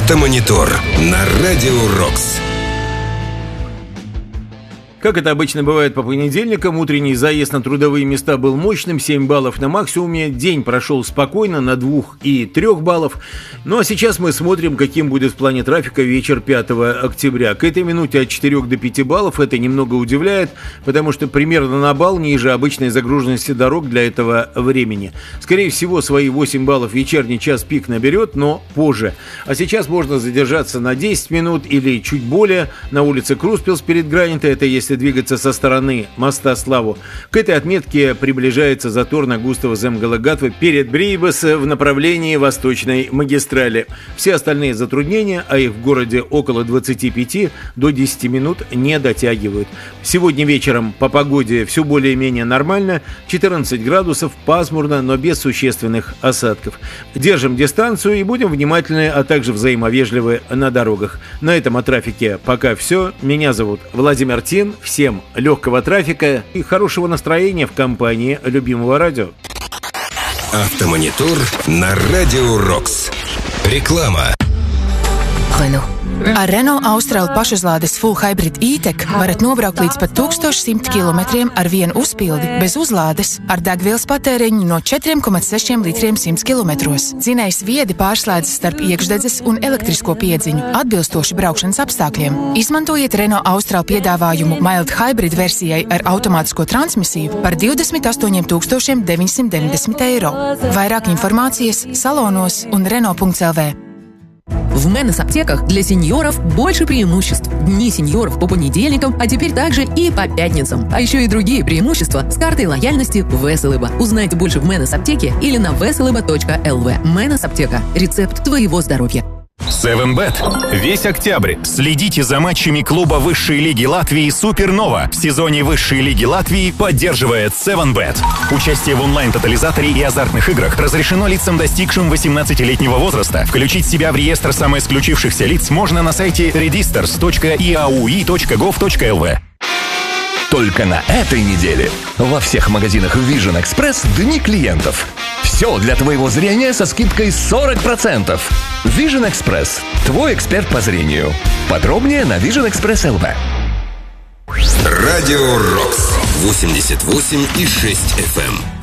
Автомонитор на Радио Рокс. Как это обычно бывает по понедельникам, утренний заезд на трудовые места был мощным, 7 баллов на максимуме. День прошел спокойно, на 2 и 3 баллов. Ну а сейчас мы смотрим, каким будет в плане трафика вечер 5 октября. К этой минуте от 4 до 5 баллов. Это немного удивляет, потому что примерно на балл ниже обычной загруженности дорог для этого времени. Скорее всего, свои 8 баллов вечерний час пик наберет, но позже. А сейчас можно задержаться на 10 минут или чуть более на улице Круспилс перед Гранита. Это если двигаться со стороны моста Славу. К этой отметке приближается затор на Густава Земгала-Гатвы перед Брейбас в направлении Восточной магистрали. Все остальные затруднения, а их в городе около 25, до 10 минут не дотягивают. Сегодня вечером по погоде все более-менее нормально. 14 градусов, пасмурно, но без существенных осадков. Держим дистанцию и будем внимательны, а также взаимовежливы на дорогах. На этом о трафике пока все. Меня зовут Владимир Тин. Всем легкого трафика и хорошего настроения в компании любимого радио. Автомонитор на Радио Рокс. Реклама. Ar Renault Austral pašuzlādes Full Hybrid E-Tech varat nobraukt līdz pat 1100 km ar vienu uzpildi, bez uzlādes, ar degvielas patēriņu no 4,6 litriem 100 km. Dzinējs viedi pārslēdzas starp iekšdedzes un elektrisko piedziņu, atbilstoši braukšanas apstākļiem. Izmantojiet Renault Austral piedāvājumu Mild Hybrid versijai ar automātisko transmisiju par 28 990 eiro. Vairāk informācijas salonos un Renault.lv. В Менес аптеках для сеньоров больше преимуществ. Дни сеньоров по понедельникам, а теперь также и по пятницам. А еще и другие преимущества с картой лояльности Веселыба. Узнайте больше в Менес аптеке или на veselыba.lv. Менес аптека. Рецепт твоего здоровья. 7bet. Весь октябрь следите за матчами клуба высшей лиги Латвии «Супернова». В сезоне высшей лиги Латвии поддерживает 7bet. Участие в онлайн-тотализаторе и азартных играх разрешено лицам, достигшим 18-летнего возраста. Включить себя в реестр самоисключившихся лиц можно на сайте registers.iaui.gov.lv. Только на этой неделе во всех магазинах Vision Express дни клиентов. Все для твоего зрения со скидкой 40%. Vision Express. Твой эксперт по зрению. Подробнее на Vision Express LV. Радио Рокс 88,6 FM.